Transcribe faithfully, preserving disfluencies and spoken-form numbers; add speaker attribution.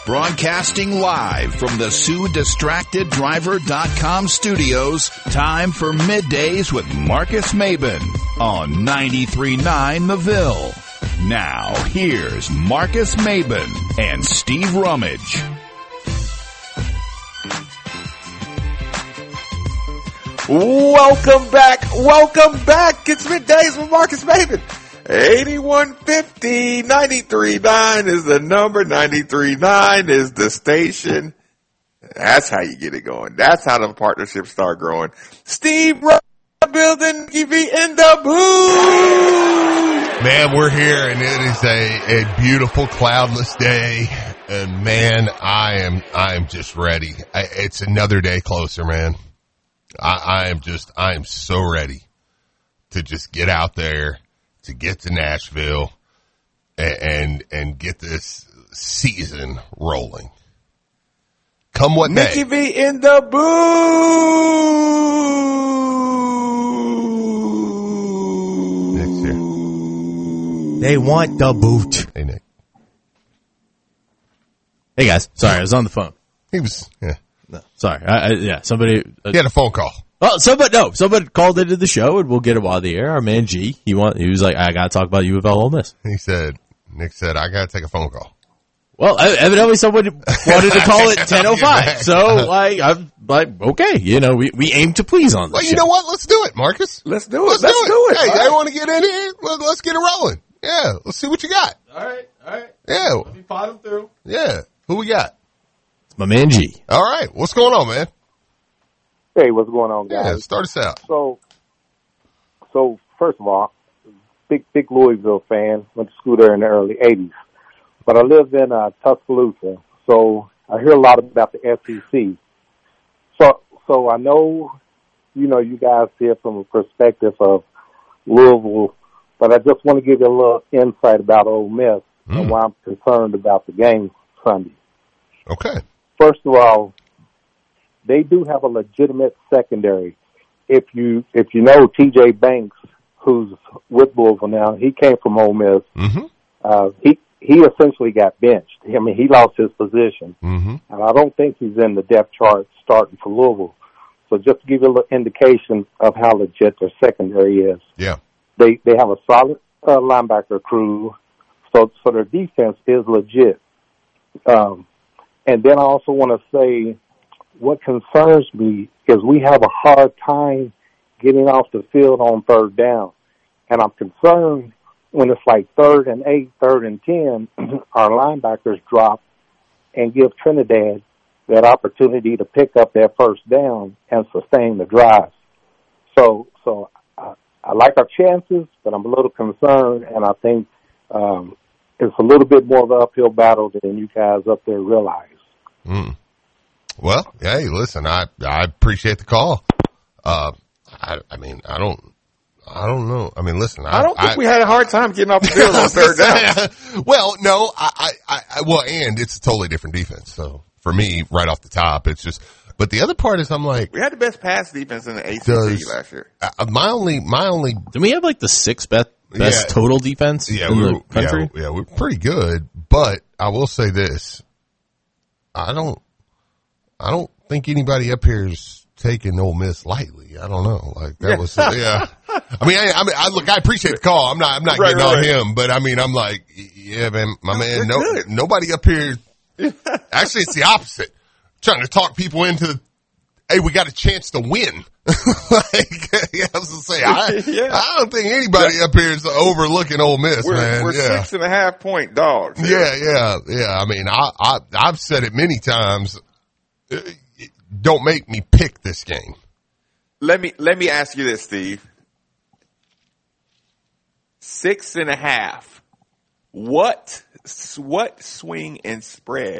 Speaker 1: Broadcasting live from the Sue Distracted Driver dot com studios, time for Middays with Marcus Maben on ninety-three point nine The Ville. Now, here's Marcus Maben and Steve Rummage.
Speaker 2: Welcome back. Welcome back. It's Middays with Marcus Maben. eighty-one fifty, ninety-three point nine is the number. ninety-three point nine is the station. That's how you get it going. That's how the partnerships start growing. Steve Rummage building T V in the booth.
Speaker 3: Man, we're here and it is a, a beautiful cloudless day. And man, I am, I am just ready. I, it's another day closer, man. I, I am just, I am so ready to just get out there, to get to Nashville and, and, and get this season rolling. Come what may.
Speaker 2: Mickey V in the booth.
Speaker 3: Nick's here.
Speaker 4: They want the boot.
Speaker 3: Hey, Nick.
Speaker 4: Hey, guys. Sorry, I was on the phone.
Speaker 3: He was, yeah.
Speaker 4: No, sorry. I, I, yeah, somebody. Uh,
Speaker 3: He had a phone call.
Speaker 4: Oh, somebody, no, somebody called into the show and we'll get him on the air. Our man G, he want, he was like, I gotta talk about U of L Ole Miss.
Speaker 3: He said, Nick said, I gotta take a phone call.
Speaker 4: Well, evidently someone wanted to call it ten oh five. So, like, I'm like, okay, you know, we, we aim to please on this
Speaker 3: Well, you
Speaker 4: show.
Speaker 3: know what? Let's do it, Marcus.
Speaker 2: Let's do it.
Speaker 3: Let's,
Speaker 2: Let's
Speaker 3: do it.
Speaker 2: do it.
Speaker 3: Hey,
Speaker 2: All
Speaker 3: I
Speaker 2: right.
Speaker 3: want to get in here. Let- Let's get it rolling. Yeah, let's see what you got.
Speaker 4: All right, all right.
Speaker 3: Yeah,
Speaker 4: Let me pot him through.
Speaker 3: yeah. Who we got?
Speaker 4: It's my man G.
Speaker 3: All right. What's going on, man?
Speaker 5: Hey, what's going on,
Speaker 3: Yeah,
Speaker 5: guys?
Speaker 3: start us out.
Speaker 5: So, so first of all, big big Louisville fan. Went to school there in the early eighties, but I live in uh, Tuscaloosa, so I hear a lot about the S E C. So, so I know, you know, you guys see it from a perspective of Louisville, but I just want to give you a little insight about Ole Miss
Speaker 3: Mm.
Speaker 5: and why I'm concerned about the game Sunday.
Speaker 3: Okay.
Speaker 5: First of all, they do have a legitimate secondary. If you if you know T J Banks, who's with Louisville now, he came from Ole Miss.
Speaker 3: Mm-hmm.
Speaker 5: Uh, he he essentially got benched. I mean, he lost his position,
Speaker 3: Mm-hmm.
Speaker 5: and I don't think he's in the depth chart starting for Louisville. So just to give you a little indication of how legit their secondary is,
Speaker 3: Yeah.
Speaker 5: they they have a solid uh, linebacker crew. So so their defense is legit. Um, and then I also want to say, what concerns me is we have a hard time getting off the field on third down. And I'm concerned when it's like third and eight, third and ten, our linebackers drop and give Trinidad that opportunity to pick up that first down and sustain the drive. So, so I, I like our chances, but I'm a little concerned, and I think um, it's a little bit more of an uphill battle than you guys up there realize.
Speaker 3: Mm. Well, hey, listen, I I appreciate the call. Uh, I I mean, I don't I don't know. I mean, listen, I,
Speaker 2: I don't think
Speaker 3: I,
Speaker 2: we had a hard time getting off the field on third down.
Speaker 3: Well, no, I, I, I, well, and it's a totally different defense. So for me, right off the top, it's just, but the other part is I'm like,
Speaker 2: We had the best pass defense in the A C C
Speaker 3: Does-
Speaker 2: last year.
Speaker 3: uh, my only, my only,
Speaker 4: Do we have like the sixth best, best
Speaker 3: Yeah.
Speaker 4: total defense
Speaker 3: yeah,
Speaker 4: in
Speaker 3: we're,
Speaker 4: the country?
Speaker 3: yeah, yeah, we're pretty good, but I will say this. I don't, I don't think anybody up here is taking Ole Miss lightly. I don't know. Like that was, yeah. I mean, I, I mean, I look, I appreciate the call. I'm not, I'm not
Speaker 2: Right,
Speaker 3: getting
Speaker 2: right,
Speaker 3: on
Speaker 2: right.
Speaker 3: him, but I mean, I'm like, yeah, man, my man,
Speaker 2: they're
Speaker 3: no,
Speaker 2: good.
Speaker 3: nobody up here. Actually, it's the opposite. Trying to talk people into, hey, we got a chance to win. Like, yeah, I was gonna say, I,
Speaker 2: Yeah.
Speaker 3: I don't think anybody up here is overlooking Ole Miss,
Speaker 2: We're,
Speaker 3: man.
Speaker 2: we're
Speaker 3: yeah.
Speaker 2: six and a half point dogs.
Speaker 3: Yeah, yeah, yeah. I mean, I, I, I've said it many times. uh, Don't make me pick this game.
Speaker 2: Let me let me ask you this, Steve. Six and a half. What what swing and spread